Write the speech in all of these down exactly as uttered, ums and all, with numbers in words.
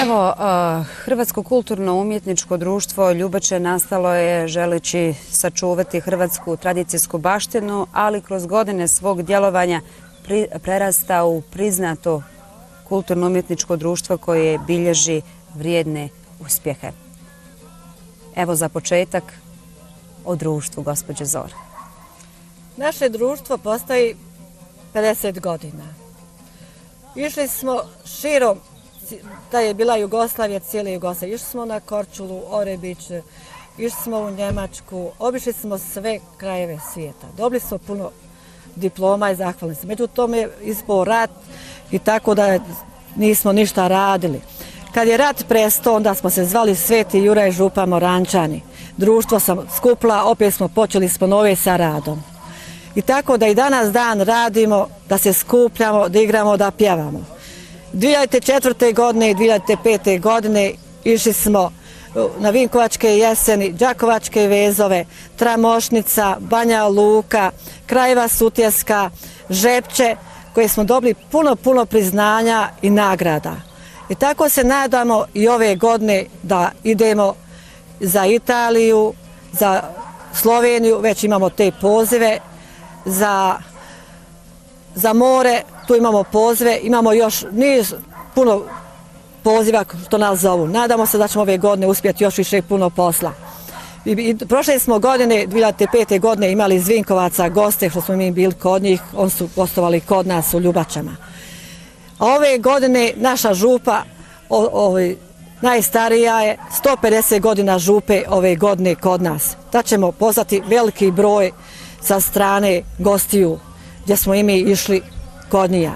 Evo, Hrvatsko kulturno-umjetničko društvo Ljubače nastalo je želeći sačuvati hrvatsku tradicijsku baštinu, ali kroz godine svog djelovanja prerasta u priznato kulturno-umjetničko društvo koje bilježi vrijedne uspjehe. Evo za početak o društvu, gospođe Zora. Naše društvo postoji pedeset godina. Išli smo širom, da je bila Jugoslavija, cijele Jugoslavije. Išli smo na Korčulu, Orebić, išli smo u Njemačku, obišli smo sve krajeve svijeta. Dobili smo puno diploma i zahvalili se. Međutim je ispao rat i tako da nismo ništa radili. Kad je rat prestao, onda smo se zvali Sveti Juraj Župa Morančani. Društvo sam skupla, opet smo počeli smo nove sa radom. I tako da i danas dan radimo, da se skupljamo, da igramo, da pjevamo. dvije hiljade četvrte. godine i dvije hiljade pete. godine išli smo na Vinkovačke jeseni, Đakovačke vezove, Tramošnica, Banja Luka, Krajeva Sutjeska, Žepče, koje smo dobili puno, puno priznanja i nagrada. I tako se nadamo i ove godine da idemo za Italiju, za Sloveniju, već imamo te pozive, za, za more, tu imamo pozive, imamo još niz puno poziva što nas zovu. Nadamo se da ćemo ove godine uspjeti još više puno posla. I, i prošle smo godine, dvije hiljade pete. godine, imali iz Vinkovaca goste, što smo mi bili kod njih, oni su gostovali kod nas u Ljubačama. A ove godine naša župa, o, o, najstarija je, sto pedeset godina župe ove godine kod nas. Da ćemo pozvati veliki broj sa strane gostiju, gdje smo i mi išli kod njija.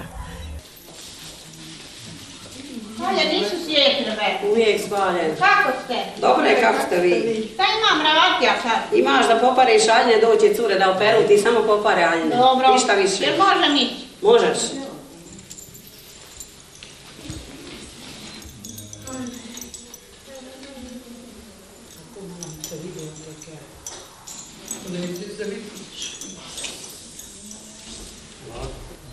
Olja, nisu sjetrve. Uvijek spaljen. Kako ste? Dobre, kako ste vi? Šta imam raditi ja sad? Imaš da popariš aljne, doće cure da operu, ti samo popare aljne. Dobro. Ništa više. Jel možem ići? Možeš.